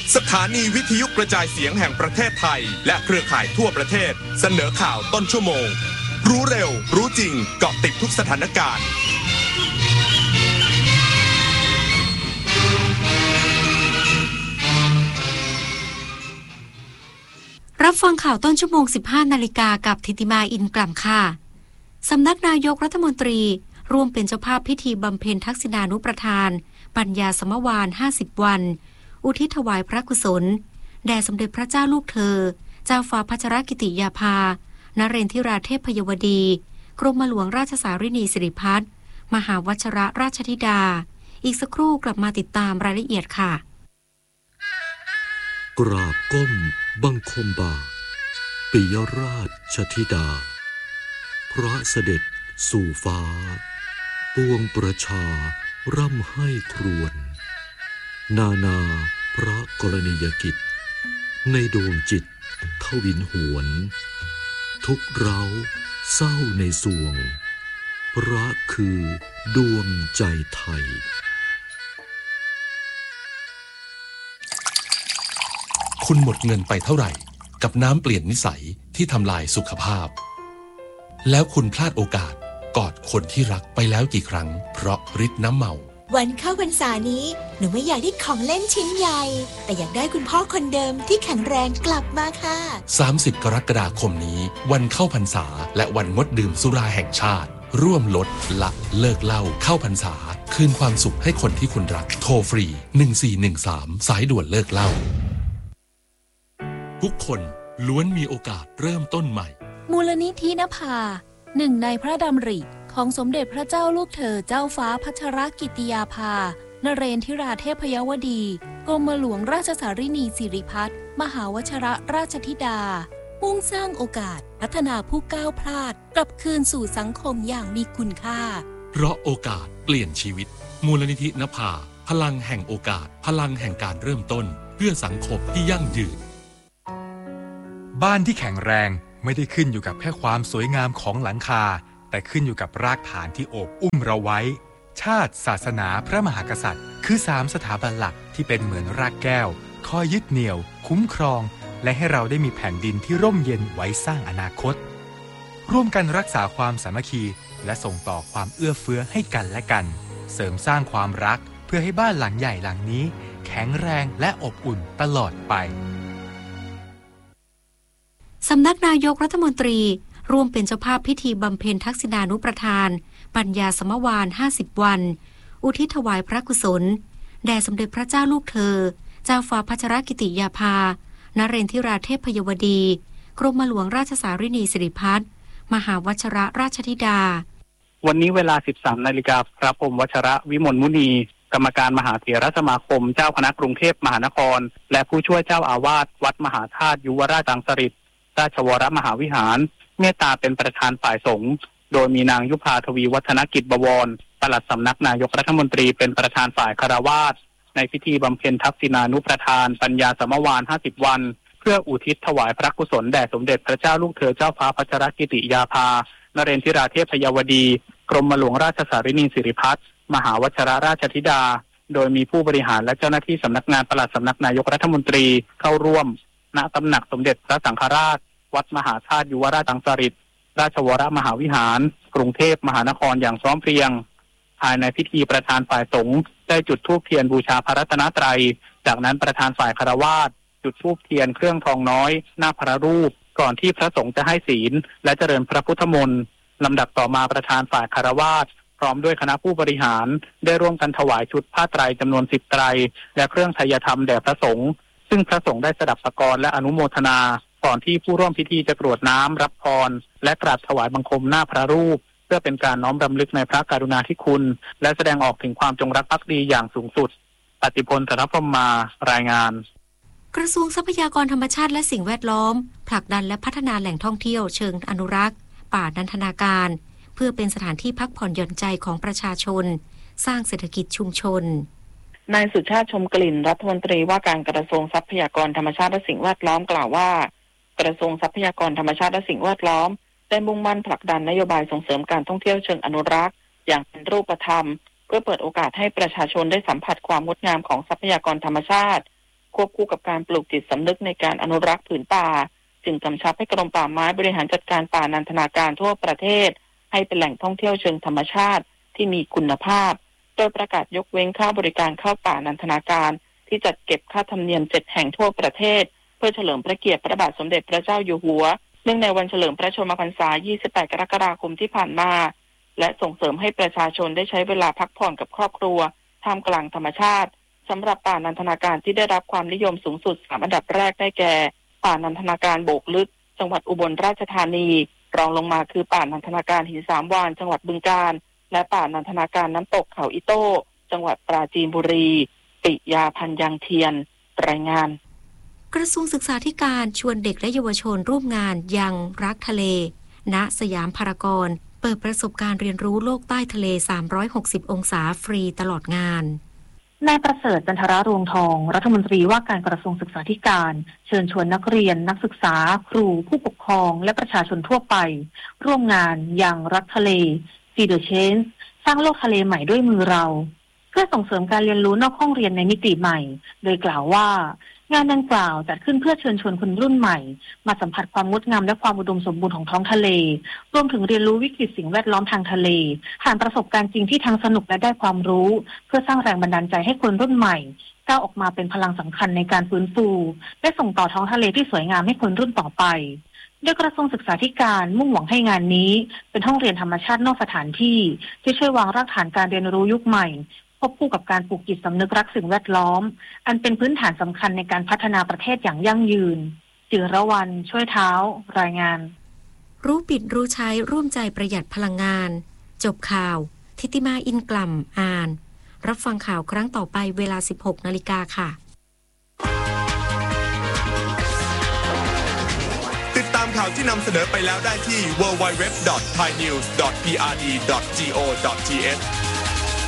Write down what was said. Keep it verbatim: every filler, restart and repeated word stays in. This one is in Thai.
สถานีวิทยุกระจายเสียงแห่งประเทศไทยและเครือข่ายทั่วประเทศเสนอข่าวต้นชั่วโมงรู้เร็วรู้จริงเกาะติดทุกสถานการณ์รับฟังข่าวต้นชั่วโมง สิบห้า นาฬิกากับธิติมาอินกล่ำค่ะสำนักนายกรัฐมนตรีร่วมเป็นเจ้าภาพพิธีบำเพ็ญทักษิณานุประทานปัญญาสมวานห้าสิบวันอุทิศถวายพระกุศลแด่สมเด็จพระเจ้าลูกเธอเจ้าฟ้าพัชรกิติยาภานเรนทิราเทพพยวดีกรมหลวงราชสารินีสิริพัฒน์มหาวชิรราชธิดาอีกสักครู่กลับมาติดตามรายละเอียดค่ะกราบก้มบังคมบาทปิยราชธิดาพระเสด็จสู่ฟ้าปวงประชาร่ำให้ครวญนานาพระกรณียกิจในดวงจิตทวินหวนทุกเร้าเศร้าในสวงพระคือดวงใจไทยคุณหมดเงินไปเท่าไหร่กับน้ำเปลี่ยนนิสัยที่ทำลายสุขภาพแล้วคุณพลาดโอกาสกอดคนที่รักไปแล้วกี่ครั้งเพราะฤทธิ์น้ำเมาวันเข้าพรรษานี้หนูไม่อยากได้ของเล่นชิ้นใหญ่แต่อยากได้คุณพ่อคนเดิมที่แข็งแรงกลับมาค่ะสามสิบกรกฎาคมนี้วันเข้าพรรษาและวันงดดื่มสุราแห่งชาติร่วมลดละเลิกเหล้าเข้าพรรษาคืนความสุขให้คนที่คุณรักโทรฟรีหนึ่งสี่หนึ่งสามสายด่วนเลิกเหล้าทุกคนล้วนมีโอกาสเริ่มต้นใหม่มูลนิธินภาหนึ่งในพระดำริของสมเด็จพระเจ้าลูกเธอเจ้าฟ้าพัชรกิติยาภานเรนทิราเทพยวดีกรมหลวงราชสารินีสิริพัฒน์มหาวชิรราชธิดามุ่งสร้างโอกาสพัฒนาผู้ก้าวพลาดกลับคืนสู่สังคมอย่างมีคุณค่าเพราะโอกาสเปลี่ยนชีวิตมูลนิธินภาพลังแห่งโอกาสพลังแห่งการเริ่มต้นเพื่อสังคมที่ยั่งยืนบ้านที่แข็งแรงไม่ได้ขึ้นอยู่กับแค่ความสวยงามของหลังคาแต่ขึ้นอยู่กับรากฐานที่โอบอุ้มเราไว้ชาติศาสนาพระมหากษัตริย์คือสามสถาบันหลักที่เป็นเหมือนรากแก้วคอยยึดเหนี่ยวคุ้มครองและให้เราได้มีแผ่นดินที่ร่มเย็นไว้สร้างอนาคตร่วมกันรักษาความสามัคคีและส่งต่อความเอื้อเฟื้อให้กันและกันเสริมสร้างความรักเพื่อให้บ้านหลังใหญ่หลังนี้แข็งแรงและอบอุ่นตลอดไปสำนักนายกรัฐมนตรีร่วมเป็นเจ้าภาพพิธีบำเพ็ญทักษิณานุประทานปัญญาสมวานห้าสิบวันอุทิศถวายพระกุศลแด่สมเด็จพระเจ้าลูกเธอเจ้าฟ้าพัชรกิติยาภานเรนทิราเทพพยวดีกรมหลวงราชสารินีสิริพัฒน์มหาวชิรราชธิดาวันนี้เวลา สิบสามนาฬิกา พระพรหมวชระวิมลมุนีกรรมการมหาเถรสมาคมเจ้าคณะกรุงเทพมหานครและผู้ช่วยเจ้าอาวาสวัดมหาธาตุยุวราชรังสฤษฎ์ราชวรมหาวิหารเมตตาเป็นประธานฝ่ายสงฆ์โดยมีนางยุพาทวีวัฒนกิจบวรปลัดสำนักนายกรัฐมนตรีเป็นประธานฝ่ายคฤหัสถ์ในพิธีบำเพ็ญทักษิณานุประทานปัญญาสมวานห้าสิบวันเพื่ออุทิศถวายพระกุศลแด่สมเด็จพระเจ้าลูกเธอเจ้าฟ้าพัชรกิติยาภานเรนทิราเทพยวดีกรมหลวงราชสารินีสิริพัฒน์มหาวชิรราชธิดาโดยมีผู้บริหารและเจ้าหน้าที่สำนักงานปลัดสำนักนายกรัฐมนตรีเข้าร่วมณตำหนักสมเด็จพระสังฆราชวัดมหาธาตุยุวราชรังสฤษฎ์ราชวรมหาวิหารกรุงเทพมหานครอย่างพร้อมเพรียงภายในพิธีประธานฝ่ายสงฆ์ได้จุดธูปเทียนบูชาพระรัตนตรัยจากนั้นประธานฝ่ายคฤหัสถ์จุดธูปเทียนเครื่องทองน้อยหน้าพระรูปก่อนที่พระสงฆ์จะให้ศีลและเจริญพระพุทธมนต์ลำดับต่อมาประธานฝ่ายคฤหัสถ์พร้อมด้วยคณะผู้บริหารได้ร่วมกันถวายชุดผ้าไตรจำนวนสิบไตรและเครื่องไทยธรรมแด่พระสงฆ์ซึ่งพระสงฆ์ได้สดับสกรและอนุโมทนาก่อนที่ผู้ร่วมพิธีจะกรวดน้ำรับพรและกราบถวายบังคมหน้าพระรูปเพื่อเป็นการน้อมรำลึกในพระกรุณาธิคุณและแสดงออกถึงความจงรักภักดีอย่างสูงสุดปฏิพล ธนพรหมมารายงานกระทรวงทรัพยากรธรรมชาติและสิ่งแวดล้อมผลักดันและพัฒนาแหล่งท่องเที่ยวเชิงอนุรักษ์ป่านันทนาการเพื่อเป็นสถานที่พักผ่อนหย่อนใจของประชาชนสร้างเศรษฐกิจชุมชนนายสุชาติชมกลิ่นรัฐมนตรีว่าการกระทรวงทรัพยากรธรรมชาติและสิ่งแวดล้อมกล่าวว่ากระทรวงทรัพยากรธรรมชาติและสิ่งแวดล้อมได้มุ่งมั่นผลักดันนโยบายส่งเสริมการท่องเที่ยวเชิงอนุรักษ์อย่างเป็นรูปธรรมเพื่อเปิดโอกาสให้ประชาชนได้สัมผัสความงดงามของทรัพยากรธรรมชาติคควบคู่กับการปลูกจิตสำนึกในการอนุรักษ์ผืนป่าจึงกำชับให้กรมป่าไม้บริหารจัดการป่านันทนาการทั่วประเทศให้เป็นแหล่งท่องเที่ยวเชิงธรรมชาติที่มีคุณภาพโดยประกาศยกเว้นค่าบริการเข้าป่านันทนาการที่จัดเก็บค่าธรรมเนียมเจ็ดแห่งทั่วประเทศเพื่อเฉลิมพระเกียรติพระบาทสมเด็จพระเจ้าอยู่หัวเนื่องในวันเฉลิมพระชนมพรรษายี่สิบแปดกรกฎาคมที่ผ่านมาและส่งเสริมให้ประชาชนได้ใช้เวลาพักผ่อนกับครอบครัวท่ามกลางธรรมชาติสำหรับป่านันทนาการที่ได้รับความนิยมสูงสุดสามอันดับแรกได้แก่ป่านันทนาการโบกลึกจังหวัดอุบลราชธานีรองลงมาคือป่านันทนาการหินสามวานจังหวัดบึงกาฬและป่านันทนาการน้ำตกเขาอิโต้จังหวัดปราจีนบุรีปิยาพันยังเทียนรายงานกระทรวงศึกษาธิการชวนเด็กและเยาวชนร่วมงานยังรักทะเลณสยามพารากอนเปิดประสบการณ์เรียนรู้โลกใต้ทะเลสามร้อยหกสิบองศาฟรีตลอดงานนายประเสริฐจันทรรวงทองรัฐมนตรีว่าการกระทรวงศึกษาธิการเชิญชวนนักเรียนนักศึกษาครูผู้ปกครองและประชาชนทั่วไปร่วมงานยังรักทะเล See the Change สร้างโลกทะเลใหม่ด้วยมือเราเพื่อส่งเสริมการเรียนรู้นอกห้องเรียนในมิติใหม่โดยกล่าวว่างานดังกล่าวจัดขึ้นเพื่อเชิญชวนคนรุ่นใหม่มาสัมผัสความงดงามและความอุดมสมบูรณ์ของท้องทะเลรวมถึงเรียนรู้วิกฤตสิ่งแวดล้อมทางทะเลผ่านประสบการณ์จริงที่ทั้งสนุกและได้ความรู้เพื่อสร้างแรงบันดาลใจให้คนรุ่นใหม่ก้าวออกมาเป็นพลังสำคัญในการฟื้นฟูและส่งต่อท้องทะเลที่สวยงามให้คนรุ่นต่อไปโดยกระทรวงศึกษาธิการมุ่งหวังให้งานนี้เป็นห้องเรียนธรรมชาตินอกสถานที่ที่ช่วยวางรากฐานการเรียนรู้ยุคใหม่ควบคู่กับการปลูกจิตสำนึกรักสิ่งแวดล้อมอันเป็นพื้นฐานสำคัญในการพัฒนาประเทศอย่างยั่งยืนจิรวรรณช่วยเท้ารายงานรู้ปิดรู้ใช้ร่วมใจประหยัดพลังงานจบข่าวทิติมาอินกล่ำอ่านรับฟังข่าวครั้งต่อไปเวลา สิบหกนาฬิกา ค่ะติดตามข่าวที่นำเสนอไปแล้วได้ที่ ดับเบิลยู ดับเบิลยู ดับเบิลยู ดอท ไทยนิวส์ ดอท พี อาร์ ดี ดอท จี โอ ดอท ที เอช